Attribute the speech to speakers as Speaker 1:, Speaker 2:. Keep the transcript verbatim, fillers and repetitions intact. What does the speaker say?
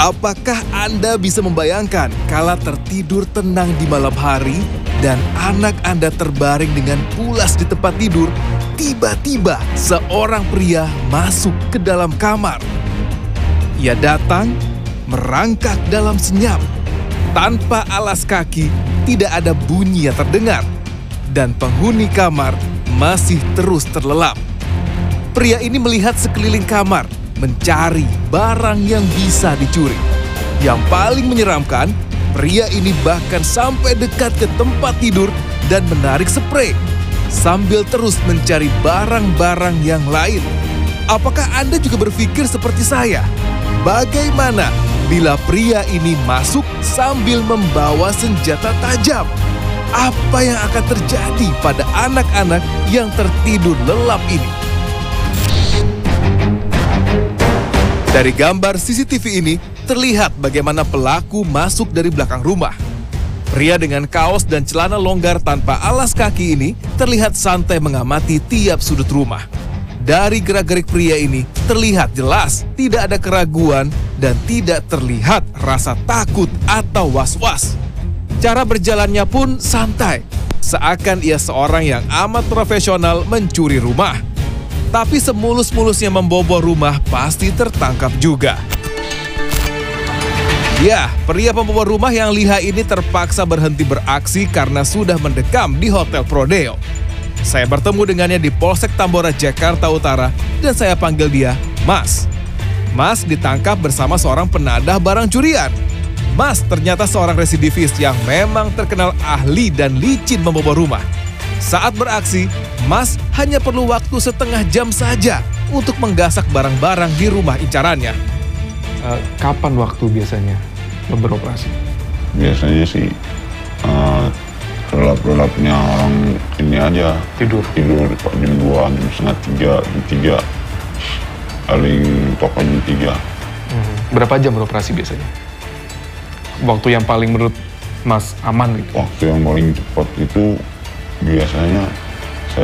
Speaker 1: Apakah Anda bisa membayangkan kala tertidur tenang di malam hari dan anak Anda terbaring dengan pulas di tempat tidur, tiba-tiba seorang pria masuk ke dalam kamar. Ia datang, merangkak dalam senyap. Tanpa alas kaki, tidak ada bunyi yang terdengar. Dan penghuni kamar masih terus terlelap. Pria ini melihat sekeliling kamar, mencari barang yang bisa dicuri. Yang paling menyeramkan, pria ini bahkan sampai dekat ke tempat tidur dan menarik sprei, sambil terus mencari barang-barang yang lain. Apakah Anda juga berpikir seperti saya? Bagaimana bila pria ini masuk sambil membawa senjata tajam? Apa yang akan terjadi pada anak-anak yang tertidur lelap ini? Dari gambar C C T V ini, terlihat bagaimana pelaku masuk dari belakang rumah. Pria dengan kaos dan celana longgar tanpa alas kaki ini terlihat santai mengamati tiap sudut rumah. Dari gerak-gerik pria ini, terlihat jelas tidak ada keraguan dan tidak terlihat rasa takut atau was-was. Cara berjalannya pun santai, seakan ia seorang yang amat profesional mencuri rumah. Tapi semulus-mulusnya membobol rumah pasti tertangkap juga. Ya, pria pembobol rumah yang lihai ini terpaksa berhenti beraksi karena sudah mendekam di Hotel Prodeo. Saya bertemu dengannya di Polsek Tambora, Jakarta Utara, dan saya panggil dia Mas. Mas ditangkap bersama seorang penadah barang curian. Mas ternyata seorang residivis yang memang terkenal ahli dan licin membobol rumah. Saat beraksi, Mas hanya perlu waktu setengah jam saja untuk menggasak barang-barang di rumah incarannya.
Speaker 2: Uh, kapan waktu biasanya lo beroperasi?
Speaker 3: Biasanya sih uh, relap-relapnya orang ini aja.
Speaker 2: Tidur?
Speaker 3: Tidur jam dua, jam setengah tiga, jam tiga. Paling toka jam tiga.
Speaker 2: Hmm. Berapa jam beroperasi biasanya? Waktu yang paling menurut Mas aman gitu?
Speaker 3: Waktu yang paling cepat itu biasanya